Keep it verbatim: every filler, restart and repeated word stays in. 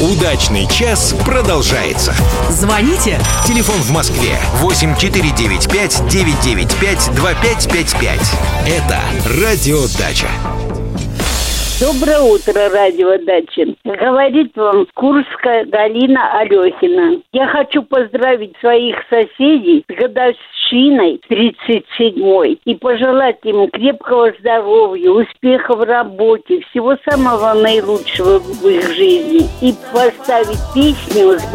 Удачный час продолжается. Звоните. Телефон в Москве восемь четыре девять пять девять девять пять два пять пять пять. Это Радио Дача. Доброе утро, Радио Дача. Говорит вам Курская Галина Алехина. Я хочу поздравить своих соседей с годовщиной тридцать седьмой и пожелать им крепкого здоровья, успеха в работе, всего самого наилучшего в их жизни. И поставить песню с